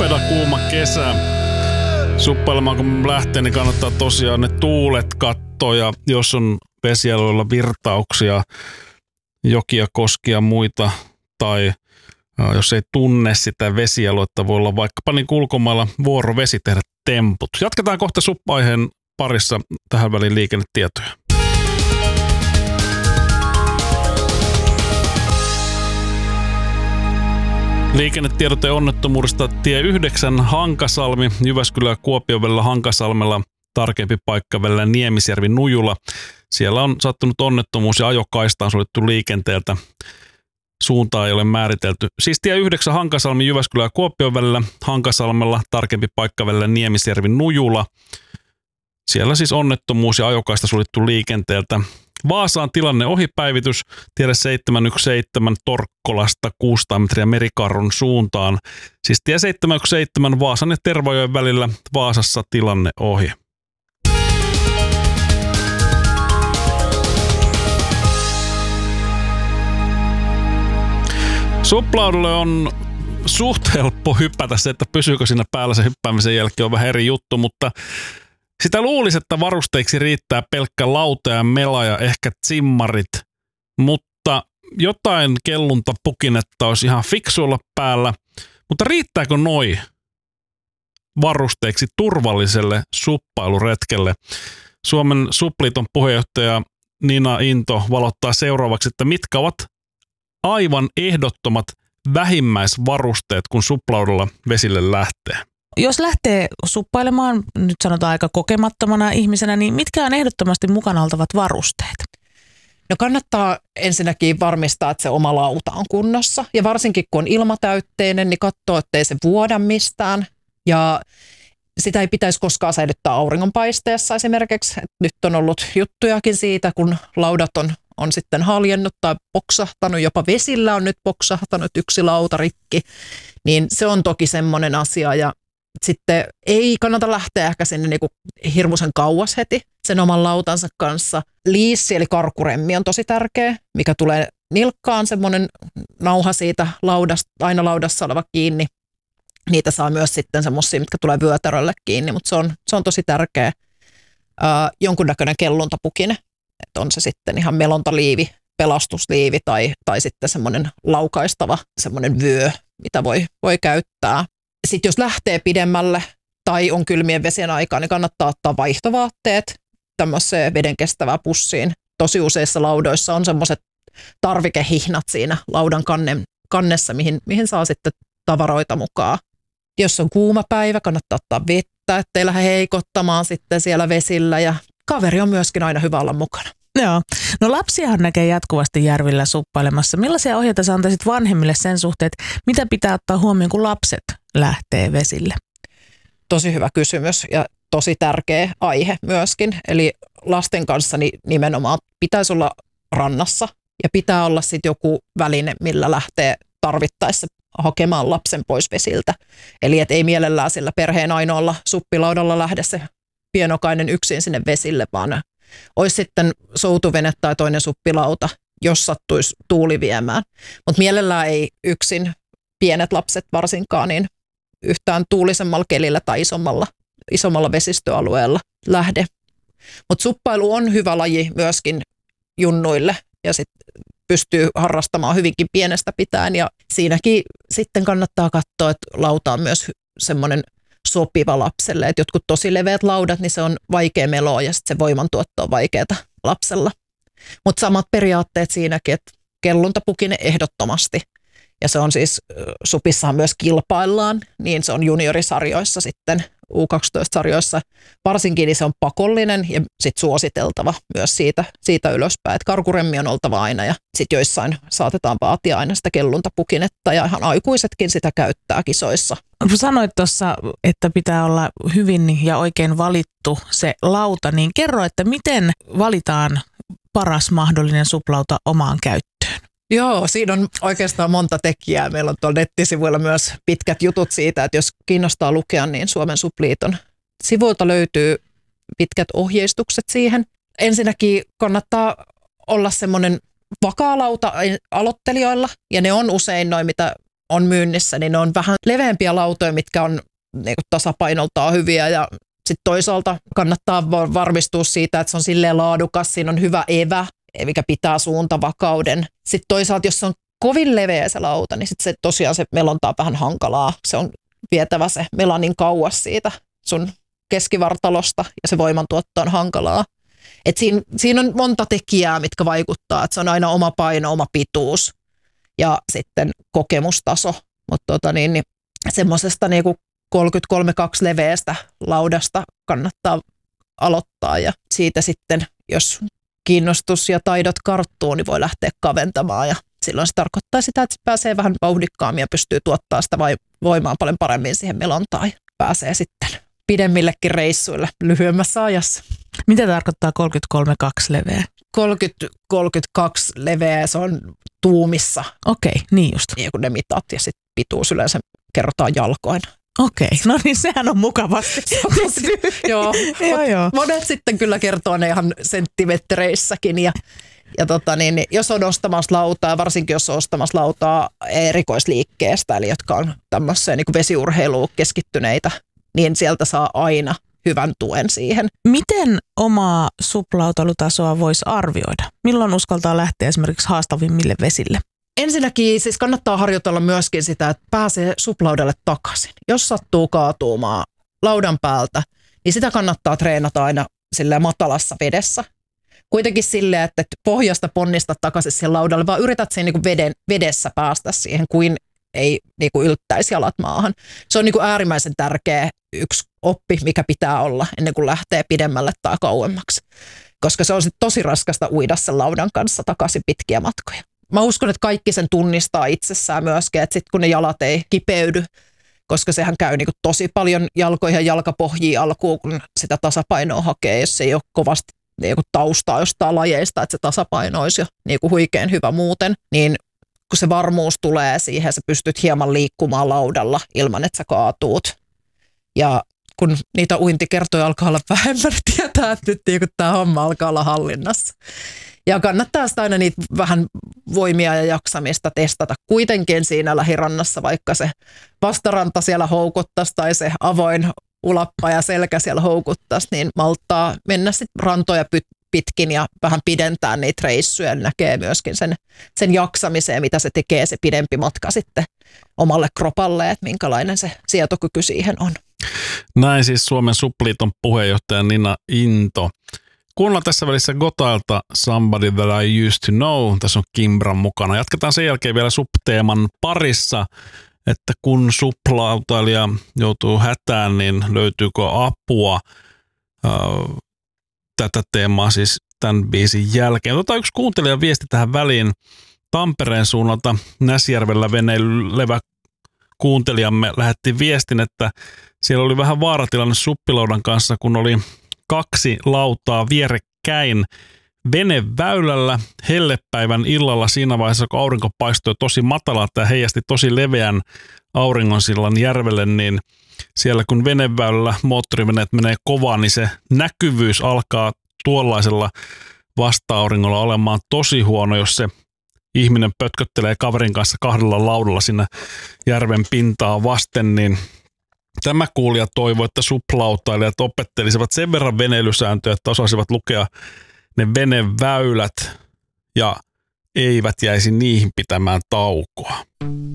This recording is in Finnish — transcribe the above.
Upeda kuuma kesä. Suppailemaan kun lähtee, niin kannattaa tosiaan ne tuulet katsoa. Ja jos on vesialueilla virtauksia, jokia, koskia, muita, tai jos ei tunne sitä vesialuetta, voi olla vaikkapa niin ulkomailla vuorovesi tehdä temput. Jatketaan kohta suppa-aiheen parissa tähän väliin liikennetietoja. Liikennetiedote onnettomuudesta tie 9 Hankasalmi, Jyväskylä ja Kuopion välillä Hankasalmella, tarkempi paikka välillä Niemisjärvi Nujula. Siellä on sattunut onnettomuus ja ajokaista on suljettu liikenteeltä. Suuntaa ei ole määritelty. Siis tie 9 Hankasalmi, Jyväskylä ja Kuopion välillä Hankasalmella, tarkempi paikka välillä Niemisjärvi Nujula. Siellä siis onnettomuus ja ajokaista suljettu liikenteeltä. Vaasaan tilanne ohipäivitys, tiede 717 Torkkolasta 600 metriä Merikarron suuntaan. Siis tie 717 Vaasan ja Tervajoen välillä, Vaasassa tilanne ohi. Suplaudulle on suht helppo hypätä. Se, että pysyykö siinä päällä se hyppäämisen jälkeen on vähän eri juttu, mutta sitä luulisi, että varusteiksi riittää pelkkä lauta ja mela ja ehkä tsimmarit, mutta jotain kelluntapukinetta olisi ihan fiksu olla päällä. Mutta riittääkö noi varusteiksi turvalliselle suppailuretkelle? Suomen Supliiton puheenjohtaja Nina Into valottaa seuraavaksi, että mitkä ovat aivan ehdottomat vähimmäisvarusteet, kun suplaudulla vesille lähtee. Jos lähtee suppailemaan, nyt sanotaan aika kokemattomana ihmisenä, niin mitkä on ehdottomasti mukana oltavat varusteet? No kannattaa ensinnäkin varmistaa, että se oma lauta on kunnossa. Ja varsinkin kun on ilmatäytteinen, niin katsoo, ettei se vuoda mistään. Ja sitä ei pitäisi koskaan säilyttää auringonpaisteessa esimerkiksi. Nyt on ollut juttujakin siitä, kun laudat on sitten haljennut tai poksahtanut, jopa vesillä on nyt poksahtanut yksi lauta rikki. Niin se on toki semmoinen asia ja sitten ei kannata lähteä ehkä sinne niinku hirmuisen kauas heti sen oman lautansa kanssa. Liissi eli karkuremmi on tosi tärkeä, mikä tulee nilkkaan, semmoinen nauha siitä laudasta, aina laudassa oleva kiinni. Niitä saa myös sitten semmoisia, mitkä tulee vyötärölle kiinni, mutta se on tosi tärkeä. Jonkunnäköinen kelluntapukine, että on se sitten ihan melontaliivi, pelastusliivi tai sitten semmoinen laukaistava semmoinen vyö, mitä voi käyttää. Sitten jos lähtee pidemmälle tai on kylmien vesien aikaa, niin kannattaa ottaa vaihtovaatteet tämmöiseen vedenkestävään pussiin. Tosi useissa laudoissa on semmoiset tarvikehihnat siinä laudan kannessa, mihin saa sitten tavaroita mukaan. Jos on kuuma päivä, kannattaa ottaa vettä, ettei lähde heikottamaan sitten siellä vesillä ja kaveri on myöskin aina hyvä olla mukana. Joo. No lapsiahan näkee jatkuvasti järvillä suppailemassa. Millaisia ohjeita sä antaisit vanhemmille sen suhteen, että mitä pitää ottaa huomioon, kun lapset lähtee vesille? Tosi hyvä kysymys ja tosi tärkeä aihe myöskin. Eli lasten kanssa nimenomaan pitäisi olla rannassa ja pitää olla sitten joku väline, millä lähtee tarvittaessa hakemaan lapsen pois vesiltä. Eli et ei mielellään sillä perheen ainoalla suppilaudalla lähde se pienokainen yksin sinne vesille, vaan olisi sitten soutuvene tai toinen suppilauta, jos sattuisi tuuli viemään. Mutta mielellään ei yksin pienet lapset varsinkaan niin yhtään tuulisemmalla kelillä tai isommalla vesistöalueella lähde. Mutta suppailu on hyvä laji myöskin junnuille ja sitten pystyy harrastamaan hyvinkin pienestä pitäen. Ja siinäkin sitten kannattaa katsoa, että lauta on myös semmoinen sopiva lapselle. Et jotkut tosi leveät laudat, niin se on vaikea meloa ja sitten se voimantuotto on vaikeaa lapsella. Mutta samat periaatteet siinäkin, että kelluntapukine ehdottomasti. Ja se on siis, supissahan myös kilpaillaan, niin se on juniorisarjoissa sitten, U12-sarjoissa varsinkin, niin se on pakollinen ja sitten suositeltava myös siitä ylöspäin. Että karkuremmi on oltava aina ja sitten joissain saatetaan vaatia aina sitä kelluntapukinetta ja ihan aikuisetkin sitä käyttää kisoissa. Sanoit tuossa, että pitää olla hyvin ja oikein valittu se lauta, niin kerro, että miten valitaan paras mahdollinen suplauta omaan käyttöön? Joo, siinä on oikeastaan monta tekijää. Meillä on tuolla nettisivuilla myös pitkät jutut siitä, että jos kiinnostaa lukea, niin Suomen Supliiton sivuilta löytyy pitkät ohjeistukset siihen. Ensinnäkin kannattaa olla semmoinen vakaa lauta aloittelijoilla, ja ne on usein noin, mitä on myynnissä, niin ne on vähän leveämpiä lautoja, mitkä on niin kuin tasapainoltaan hyviä ja sitten toisaalta kannattaa varmistua siitä, että se on silleen laadukas, siinä on hyvä evä, mikä pitää suuntavakauden. Sitten toisaalta, jos se on kovin leveä se lauta, niin sitten se tosiaan se melonta on vähän hankalaa. Se on vietävä se melanin kauas siitä sun keskivartalosta ja se voimantuotto on hankalaa. Et siinä on monta tekijää, mitkä vaikuttaa. Et se on aina oma paino, oma pituus ja sitten kokemustaso. Mutta semmoisesta niinku 33-2 leveästä laudasta kannattaa aloittaa ja siitä sitten, jos kiinnostus ja taidot karttuu, niin voi lähteä kaventamaan ja silloin se tarkoittaa sitä, että pääsee vähän vauhdikkaammin ja pystyy tuottaa sitä voimaa paljon paremmin siihen melontaan ja pääsee sitten pidemmillekin reissuille lyhyemmässä ajassa. Mitä tarkoittaa 33-2 leveä? 30-32 leveä, se on tuumissa. Okei, niin just. Niin kuin ne mitat ja sitten pituus yleensä kerrotaan jalkoina. Okei, no niin sehän on mukavasti. Joo. Monet sitten kyllä kertoo ne ihan senttimetreissäkin ja jos on ostamassa lautaa, varsinkin jos on ostamassa lautaa erikoisliikkeestä, eli jotka on tämmöiseen niin kuin vesiurheiluun keskittyneitä, niin sieltä saa aina hyvän tuen siihen. Miten omaa suplautailutasoa voisi arvioida? Milloin uskaltaa lähteä esimerkiksi haastavimmille vesille? Ensinnäkin siis kannattaa harjoitella myöskin sitä, että pääsee suplaudalle takaisin. Jos sattuu kaatumaan laudan päältä, niin sitä kannattaa treenata aina silleen matalassa vedessä. Kuitenkin silleen, että pohjasta ponnista takaisin siihen laudalle, vaan yrität sen niin kuin vedessä päästä siihen, kuin ei niin kuin yltäisi jalat maahan. Se on niin kuin äärimmäisen tärkeä yksi oppi, mikä pitää olla ennen kuin lähtee pidemmälle tai kauemmaksi. Koska se on sitten tosi raskasta uida sen laudan kanssa takaisin pitkiä matkoja. Mä uskon, että kaikki sen tunnistaa itsessään myöskin, että sitten kun ne jalat ei kipeydy, koska sehän käy niin kuin tosi paljon jalkoihin ja jalkapohjiin alkuun, kun sitä tasapainoa hakee, jos se ei ole kovasti niin kuin taustaa jostain lajeista, että se tasapaino olisi jo niin kuin huikean hyvä muuten, niin kun se varmuus tulee siihen, sä pystyt hieman liikkumaan laudalla ilman, että sä kaatuut. Ja kun niitä uintikertoja alkaa olla vähemmän, tietää, että nyt niin tämä homma alkaa olla hallinnassa. Ja kannattaa sitä aina niitä vähän voimia ja jaksamista testata kuitenkin siinä lähirannassa, vaikka se vastaranta siellä houkuttaisi tai se avoin ulappa ja selkä siellä houkuttaisi, niin malttaa mennä sitten rantoja pitkin ja vähän pidentää niitä reissuja. Näkee myöskin sen jaksamiseen, mitä se tekee se pidempi matka sitten omalle kropalle, että minkälainen se sietokyky siihen on. Näin siis Suomen Supliiton puheenjohtaja Nina Into. Kuunnellaan tässä välissä Gotailta Somebody That I Used to Know. Tässä on Kimbran mukana. Jatketaan sen jälkeen vielä SUP-teeman parissa, että kun suplautailija joutuu hätään, niin löytyykö apua tätä teemaa siis tämän biisin jälkeen. Yksi kuuntelija viesti tähän väliin Tampereen suunnalta Näsjärvellä veneilevä kuuntelijamme lähetti viestin, että siellä oli vähän vaaratilanne suppilaudan kanssa, kun oli 2 lautaa vierekkäin veneväylällä hellepäivän illalla siinä vaiheessa, kun aurinko paistoi tosi matalalta ja heijasti tosi leveän auringonsillan järvelle, niin siellä kun veneväylällä moottoriveneet menee kovaa, niin se näkyvyys alkaa tuollaisella vasta-auringolla olemaan tosi huono, jos se ihminen pötköttelee kaverin kanssa 2 laudalla sinne järven pintaa vasten, niin tämä kuulija toivoi, että suplautailijat opettelisivat sen verran veneilysääntöjä, että osaisivat lukea ne veneväylät ja eivät jäisi niihin pitämään taukoa.